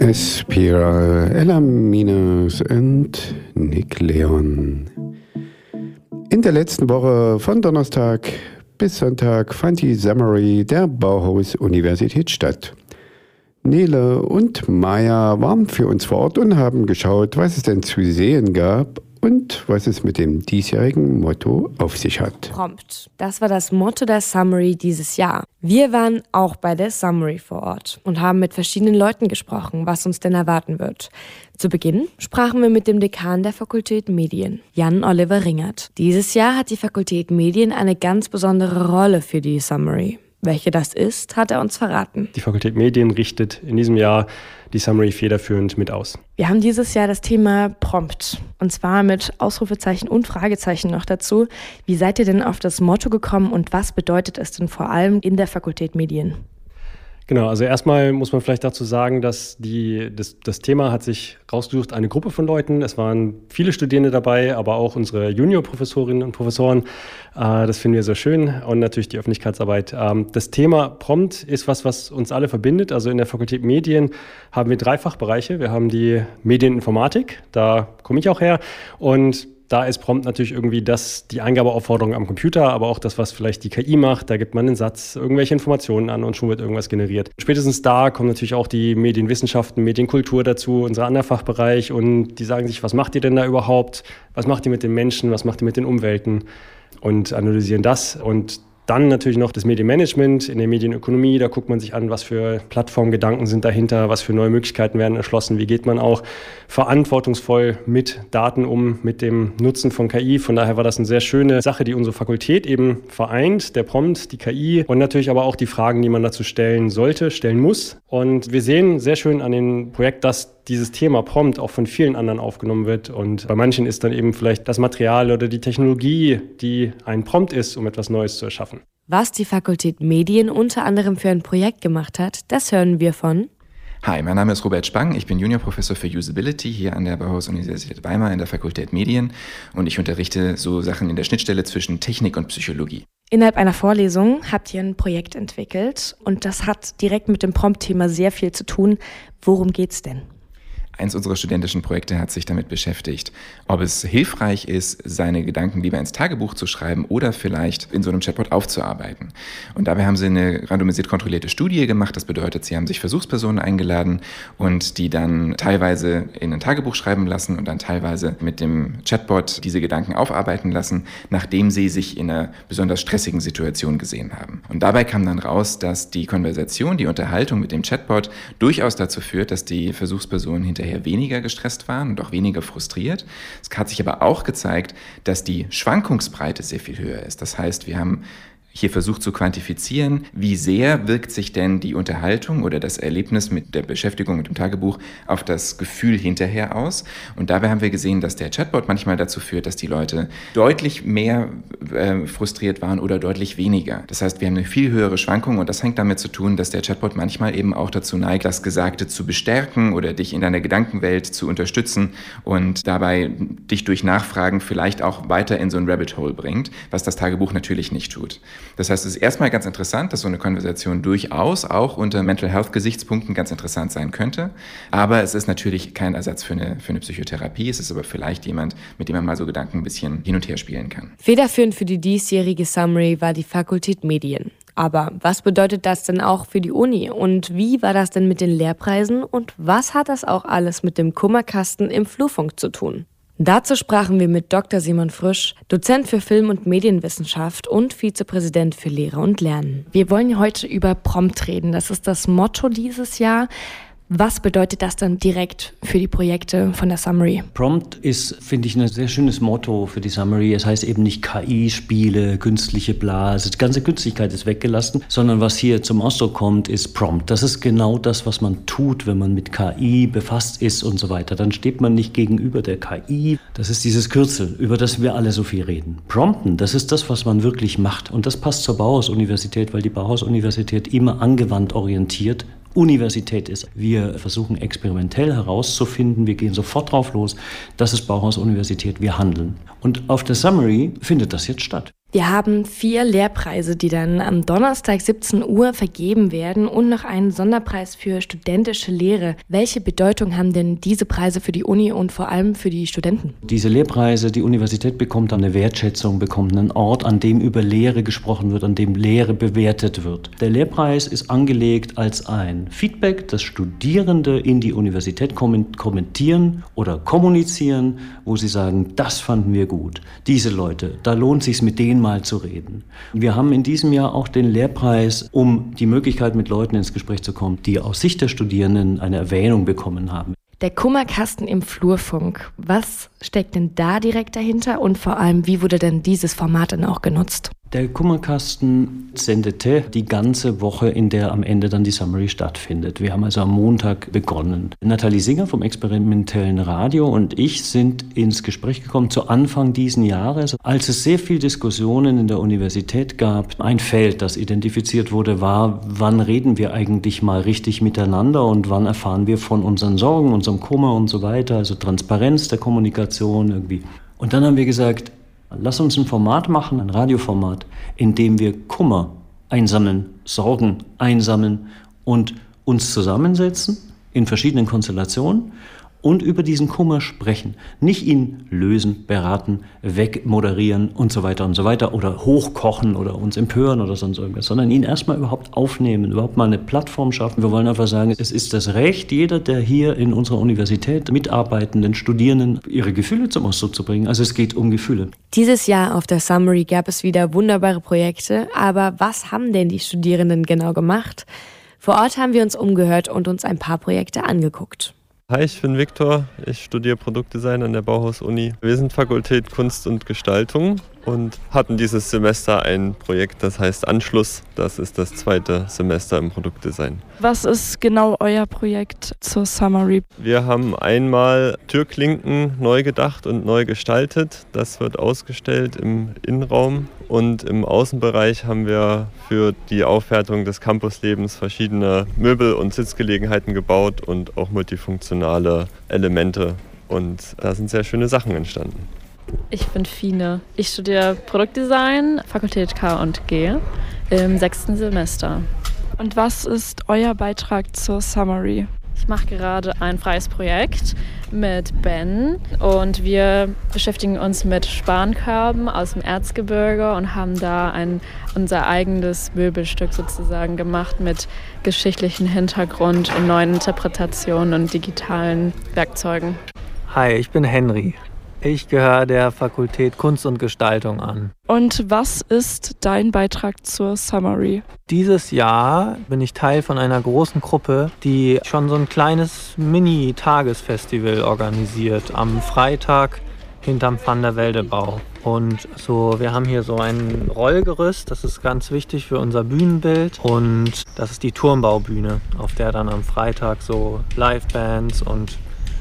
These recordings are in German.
Spiral, Ella Minus und Nick Leon. In der letzten Woche von Donnerstag bis Sonntag fand die Summary der Bauhaus-Universität statt. Nele und Maya waren für uns vor Ort und haben geschaut, was es denn zu sehen gab und was es mit dem diesjährigen Motto auf sich hat. Prompt. Das war das Motto der Summary dieses Jahr. Wir waren auch bei der Summary vor Ort und haben mit verschiedenen Leuten gesprochen, was uns denn erwarten wird. Zu Beginn sprachen wir mit dem Dekan der Fakultät Medien, Jan-Oliver Ringert. Dieses Jahr hat die Fakultät Medien eine ganz besondere Rolle für die Summary. Welche das ist, hat er uns verraten. Die Fakultät Medien richtet in diesem Jahr die Summary federführend mit aus. Wir haben dieses Jahr das Thema Prompt. Und zwar mit Ausrufezeichen und Fragezeichen noch dazu. Wie seid ihr denn auf das Motto gekommen und was bedeutet es denn vor allem in der Fakultät Medien? Genau, also erstmal muss man vielleicht dazu sagen, dass das Thema hat sich rausgesucht, eine Gruppe von Leuten. Es waren viele Studierende dabei, aber auch unsere Junior-Professorinnen und Professoren. Das finden wir sehr schön und natürlich die Öffentlichkeitsarbeit. Das Thema Prompt ist was uns alle verbindet. Also in der Fakultät Medien haben wir 3 Fachbereiche. Wir haben die Medieninformatik, da komme ich auch her, und da ist Prompt natürlich irgendwie die Eingabeaufforderung am Computer, aber auch das, was vielleicht die KI macht. Da gibt man einen Satz, irgendwelche Informationen an und schon wird irgendwas generiert. Spätestens da kommen natürlich auch die Medienwissenschaften, Medienkultur dazu, unser anderer Fachbereich. Und die sagen sich, was macht ihr denn da überhaupt? Was macht ihr mit den Menschen? Was macht ihr mit den Umwelten? Und analysieren das. Und dann natürlich noch das Medienmanagement in der Medienökonomie. Da guckt man sich an, was für Plattformgedanken sind dahinter, was für neue Möglichkeiten werden erschlossen, wie geht man auch verantwortungsvoll mit Daten um, mit dem Nutzen von KI. Von daher war das eine sehr schöne Sache, die unsere Fakultät eben vereint, der Prompt, die KI und natürlich aber auch die Fragen, die man dazu stellen sollte, stellen muss. Und wir sehen sehr schön an dem Projekt, dass dieses Thema Prompt auch von vielen anderen aufgenommen wird. Und bei manchen ist dann eben vielleicht das Material oder die Technologie, die ein Prompt ist, um etwas Neues zu erschaffen. Was die Fakultät Medien unter anderem für ein Projekt gemacht hat, das hören wir von... Hi, mein Name ist Robert Spang, ich bin Juniorprofessor für Usability hier an der Bauhaus-Universität Weimar in der Fakultät Medien und ich unterrichte so Sachen in der Schnittstelle zwischen Technik und Psychologie. Innerhalb einer Vorlesung habt ihr ein Projekt entwickelt und das hat direkt mit dem Prompt-Thema sehr viel zu tun. Worum geht's denn? Eins unserer studentischen Projekte hat sich damit beschäftigt, ob es hilfreich ist, seine Gedanken lieber ins Tagebuch zu schreiben oder vielleicht in so einem Chatbot aufzuarbeiten. Und dabei haben sie eine randomisiert kontrollierte Studie gemacht. Das bedeutet, sie haben sich Versuchspersonen eingeladen und die dann teilweise in ein Tagebuch schreiben lassen und dann teilweise mit dem Chatbot diese Gedanken aufarbeiten lassen, nachdem sie sich in einer besonders stressigen Situation gesehen haben. Und dabei kam dann raus, dass die Konversation, die Unterhaltung mit dem Chatbot durchaus dazu führt, dass die Versuchspersonen hinterher weniger gestresst waren und auch weniger frustriert. Es hat sich aber auch gezeigt, dass die Schwankungsbreite sehr viel höher ist. Das heißt, wir haben hier versucht zu quantifizieren, wie sehr wirkt sich denn die Unterhaltung oder das Erlebnis mit der Beschäftigung mit dem Tagebuch auf das Gefühl hinterher aus. Und dabei haben wir gesehen, dass der Chatbot manchmal dazu führt, dass die Leute deutlich mehr frustriert waren oder deutlich weniger. Das heißt, wir haben eine viel höhere Schwankung und das hängt damit zu tun, dass der Chatbot manchmal eben auch dazu neigt, das Gesagte zu bestärken oder dich in deiner Gedankenwelt zu unterstützen und dabei dich durch Nachfragen vielleicht auch weiter in so ein Rabbit Hole bringt, was das Tagebuch natürlich nicht tut. Das heißt, es ist erstmal ganz interessant, dass so eine Konversation durchaus auch unter Mental Health Gesichtspunkten ganz interessant sein könnte. Aber es ist natürlich kein Ersatz für eine Psychotherapie. Es ist aber vielleicht jemand, mit dem man mal so Gedanken ein bisschen hin und her spielen kann. Federführend für die diesjährige Summary war die Fakultät Medien. Aber was bedeutet das denn auch für die Uni? Und wie war das denn mit den Lehrpreisen? Und was hat das auch alles mit dem Kummerkasten im Flurfunk zu tun? Dazu sprachen wir mit Dr. Simon Frisch, Dozent für Film- und Medienwissenschaft und Vizepräsident für Lehre und Lernen. Wir wollen heute über Prompt reden. Das ist das Motto dieses Jahr. Was bedeutet das dann direkt für die Projekte von der Summary? Prompt ist, finde ich, ein sehr schönes Motto für die Summary. Es heißt eben nicht KI-Spiele, künstliche Blase. Die ganze Künstlichkeit ist weggelassen, sondern was hier zum Ausdruck kommt, ist Prompt. Das ist genau das, was man tut, wenn man mit KI befasst ist und so weiter. Dann steht man nicht gegenüber der KI. Das ist dieses Kürzel, über das wir alle so viel reden. Prompten, das ist das, was man wirklich macht. Und das passt zur Bauhaus-Universität, weil die Bauhaus-Universität immer angewandt orientiert Universität ist. Wir versuchen experimentell herauszufinden, wir gehen sofort drauf los, das ist Bauhaus-Universität, wir handeln. Und auf der Summary findet das jetzt statt. Wir haben 4 Lehrpreise, die dann am Donnerstag 17 Uhr vergeben werden und noch einen Sonderpreis für studentische Lehre. Welche Bedeutung haben denn diese Preise für die Uni und vor allem für die Studenten? Diese Lehrpreise, die Universität bekommt eine Wertschätzung, bekommt einen Ort, an dem über Lehre gesprochen wird, an dem Lehre bewertet wird. Der Lehrpreis ist angelegt als ein Feedback, das Studierende in die Universität kommentieren oder kommunizieren, wo sie sagen, das fanden wir gut. Diese Leute, da lohnt es sich mit denen mal zu reden. Wir haben in diesem Jahr auch den Lehrpreis, um die Möglichkeit, mit Leuten ins Gespräch zu kommen, die aus Sicht der Studierenden eine Erwähnung bekommen haben. Der Kummerkasten im Flurfunk. Was steckt denn da direkt dahinter und vor allem, wie wurde denn dieses Format dann auch genutzt? Der Kummerkasten sendete die ganze Woche, in der am Ende dann die Summary stattfindet. Wir haben also am Montag begonnen. Nathalie Singer vom experimentellen Radio und ich sind ins Gespräch gekommen zu Anfang diesen Jahres, als es sehr viel Diskussionen in der Universität gab. Ein Feld, das identifiziert wurde, war, wann reden wir eigentlich mal richtig miteinander und wann erfahren wir von unseren Sorgen, unserem Kummer und so weiter, also Transparenz der Kommunikation irgendwie. Und dann haben wir gesagt, lass uns ein Format machen, ein Radioformat, in dem wir Kummer einsammeln, Sorgen einsammeln und uns zusammensetzen in verschiedenen Konstellationen und über diesen Kummer sprechen. Nicht ihn lösen, beraten, wegmoderieren und so weiter oder hochkochen oder uns empören oder sonst irgendwas, sondern ihn erstmal überhaupt aufnehmen, überhaupt mal eine Plattform schaffen. Wir wollen einfach sagen, es ist das Recht, jeder der hier in unserer Universität mitarbeitenden Studierenden ihre Gefühle zum Ausdruck zu bringen. Also es geht um Gefühle. Dieses Jahr auf der Summary gab es wieder wunderbare Projekte, aber was haben denn die Studierenden genau gemacht? Vor Ort haben wir uns umgehört und uns ein paar Projekte angeguckt. Hi, ich bin Viktor, ich studiere Produktdesign an der Bauhaus-Uni. Wir sind Fakultät Kunst und Gestaltung und hatten dieses Semester ein Projekt, das heißt Anschluss. Das ist das 2. Semester im Produktdesign. Was ist genau euer Projekt zur Summary? Wir haben einmal Türklinken neu gedacht und neu gestaltet. Das wird ausgestellt im Innenraum. Und im Außenbereich haben wir für die Aufwertung des Campuslebens verschiedene Möbel- und Sitzgelegenheiten gebaut und auch multifunktionale Elemente. Und da sind sehr schöne Sachen entstanden. Ich bin Fine. Ich studiere Produktdesign, Fakultät K&G im 6. Semester. Und was ist euer Beitrag zur Summary? Ich mache gerade ein freies Projekt mit Ben und wir beschäftigen uns mit Spannkörben aus dem Erzgebirge und haben da unser eigenes Möbelstück sozusagen gemacht mit geschichtlichem Hintergrund und neuen Interpretationen und digitalen Werkzeugen. Hi, ich bin Henry. Ich gehöre der Fakultät Kunst und Gestaltung an. Und was ist dein Beitrag zur Summary? Dieses Jahr bin ich Teil von einer großen Gruppe, die schon so ein kleines Mini-Tagesfestival organisiert am Freitag hinterm Van der Welde-Bau. Und so, wir haben hier so ein Rollgerüst, das ist ganz wichtig für unser Bühnenbild. Und das ist die Turmbaubühne, auf der dann am Freitag so Livebands und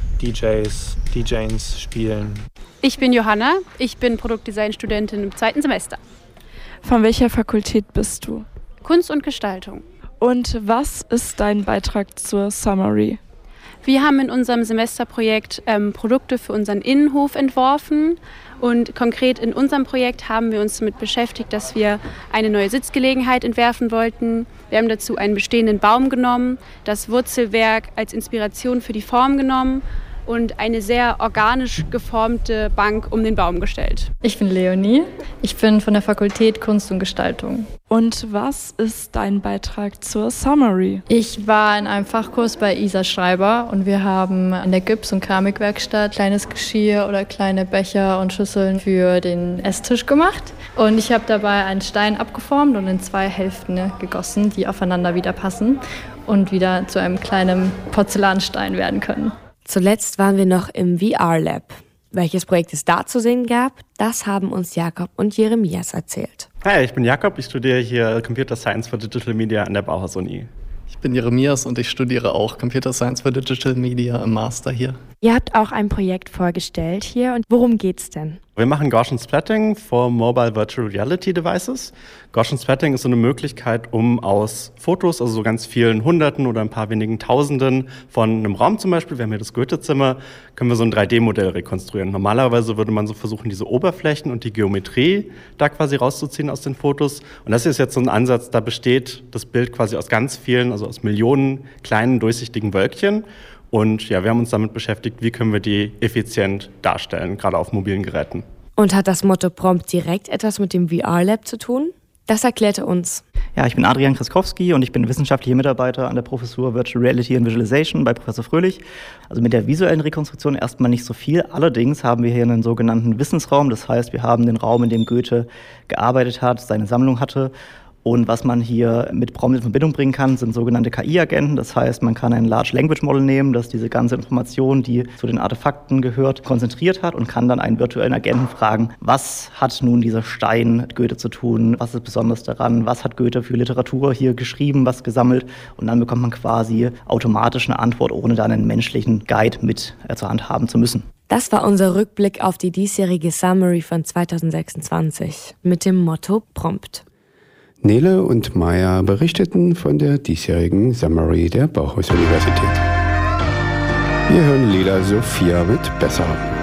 DJs spielen. Ich bin Johanna, ich bin Produktdesign-Studentin im 2. Semester. Von welcher Fakultät bist du? Kunst und Gestaltung. Und was ist dein Beitrag zur Summary? Wir haben in unserem Semesterprojekt Produkte für unseren Innenhof entworfen und konkret in unserem Projekt haben wir uns damit beschäftigt, dass wir eine neue Sitzgelegenheit entwerfen wollten. Wir haben dazu einen bestehenden Baum genommen, das Wurzelwerk als Inspiration für die Form genommen und eine sehr organisch geformte Bank um den Baum gestellt. Ich bin Leonie, ich bin von der Fakultät Kunst und Gestaltung. Und was ist dein Beitrag zur Summary? Ich war in einem Fachkurs bei Isa Schreiber und wir haben an der Gips- und Keramikwerkstatt kleines Geschirr oder kleine Becher und Schüsseln für den Esstisch gemacht. Und ich habe dabei einen Stein abgeformt und in 2 Hälften gegossen, die aufeinander wieder passen und wieder zu einem kleinen Porzellanstein werden können. Zuletzt waren wir noch im VR-Lab. Welches Projekt es da zu sehen gab, das haben uns Jakob und Jeremias erzählt. Hi, ich bin Jakob, ich studiere hier Computer Science for Digital Media an der Bauhaus-Uni. Ich bin Jeremias und ich studiere auch Computer Science for Digital Media im Master hier. Ihr habt auch ein Projekt vorgestellt hier. Und worum geht's denn? Wir machen Gaussian Splatting for Mobile Virtual Reality Devices. Gaussian Splatting ist so eine Möglichkeit, um aus Fotos, also so ganz vielen Hunderten oder ein paar wenigen Tausenden von einem Raum zum Beispiel, wir haben hier das Goethe-Zimmer, können wir so ein 3D-Modell rekonstruieren. Normalerweise würde man so versuchen, diese Oberflächen und die Geometrie da quasi rauszuziehen aus den Fotos. Und das ist jetzt so ein Ansatz, da besteht das Bild quasi aus ganz vielen, also aus Millionen kleinen durchsichtigen Wölkchen. Und ja, wir haben uns damit beschäftigt, wie können wir die effizient darstellen, gerade auf mobilen Geräten. Und hat das Motto Prompt direkt etwas mit dem VR-Lab zu tun? Das erklärte uns. Ja, ich bin Adrian Kriskowski und ich bin wissenschaftlicher Mitarbeiter an der Professur Virtual Reality and Visualization bei Professor Fröhlich. Also mit der visuellen Rekonstruktion erstmal nicht so viel. Allerdings haben wir hier einen sogenannten Wissensraum. Das heißt, wir haben den Raum, in dem Goethe gearbeitet hat, seine Sammlung hatte. Und was man hier mit Prompt in Verbindung bringen kann, sind sogenannte KI-Agenten. Das heißt, man kann ein Large Language Model nehmen, das diese ganze Information, die zu den Artefakten gehört, konzentriert hat und kann dann einen virtuellen Agenten fragen, was hat nun dieser Stein mit Goethe zu tun, was ist besonders daran, was hat Goethe für Literatur hier geschrieben, was gesammelt. Und dann bekommt man quasi automatisch eine Antwort, ohne dann einen menschlichen Guide mit zur Hand haben zu müssen. Das war unser Rückblick auf die diesjährige Summary von 2026 mit dem Motto Prompt. Nele und Maya berichteten von der diesjährigen Summary der Bauhaus-Universität. Wir hören Lila Sophia mit Besser.